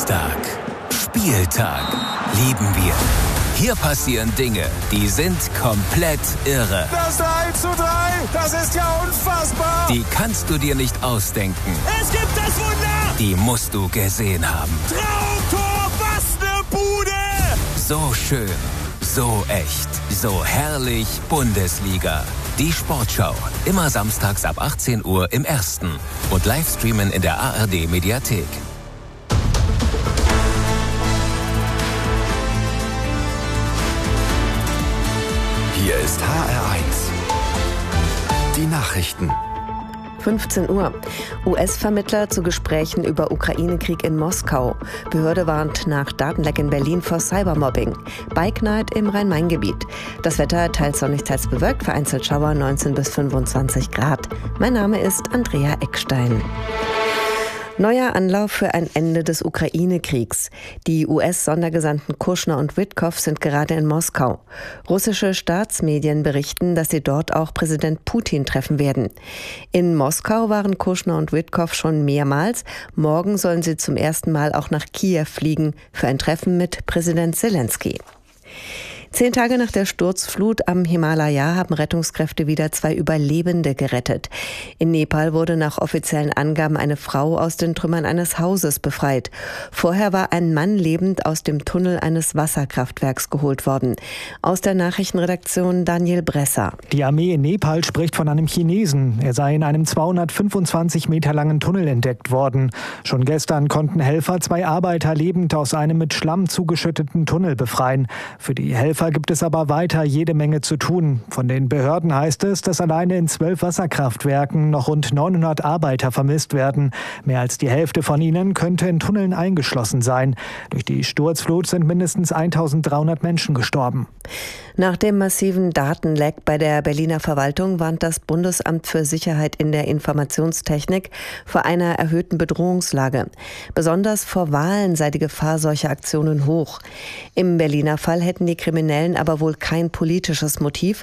Samstag. Spieltag. Lieben wir. Hier passieren Dinge, die sind komplett irre. Das 3:3, das ist ja unfassbar. Die kannst du dir nicht ausdenken. Es gibt das Wunder. Die musst du gesehen haben. Traumtor, was eine Bude. So schön, so echt, so herrlich Bundesliga. Die Sportschau, immer samstags ab 18 Uhr im Ersten und Livestreamen in der ARD-Mediathek. Hier ist HR1. Die Nachrichten. 15 Uhr. US-Vermittler zu Gesprächen über Ukraine-Krieg in Moskau. Behörde warnt nach Datenleck in Berlin vor Cybermobbing. Bike Night im Rhein-Main-Gebiet. Das Wetter teils sonnig, teils bewölkt, vereinzelt Schauer 19 bis 25 Grad. Mein Name ist Andrea Eckstein. Neuer Anlauf für ein Ende des Ukraine-Kriegs. Die US-Sondergesandten Kushner und Witkow sind gerade in Moskau. Russische Staatsmedien berichten, dass sie dort auch Präsident Putin treffen werden. In Moskau waren Kushner und Witkow schon mehrmals. Morgen sollen sie zum ersten Mal auch nach Kiew fliegen für ein Treffen mit Präsident Zelensky. 10 Tage nach der Sturzflut am Himalaya haben Rettungskräfte wieder 2 Überlebende gerettet. In Nepal wurde nach offiziellen Angaben eine Frau aus den Trümmern eines Hauses befreit. Vorher war ein Mann lebend aus dem Tunnel eines Wasserkraftwerks geholt worden. Aus der Nachrichtenredaktion Daniel Bresser. Die Armee in Nepal spricht von einem Chinesen. Er sei in einem 225 Meter langen Tunnel entdeckt worden. Schon gestern konnten Helfer 2 Arbeiter lebend aus einem mit Schlamm zugeschütteten Tunnel befreien. Für die Helfer gibt es aber weiter jede Menge zu tun. Von den Behörden heißt es, dass alleine in 12 Wasserkraftwerken noch rund 900 Arbeiter vermisst werden. Mehr als die Hälfte von ihnen könnte in Tunneln eingeschlossen sein. Durch die Sturzflut sind mindestens 1300 Menschen gestorben. Nach dem massiven Datenleck bei der Berliner Verwaltung warnt das Bundesamt für Sicherheit in der Informationstechnik vor einer erhöhten Bedrohungslage. Besonders vor Wahlen sei die Gefahr solcher Aktionen hoch. Im Berliner Fall hätten die Kriminellen aber wohl kein politisches Motiv,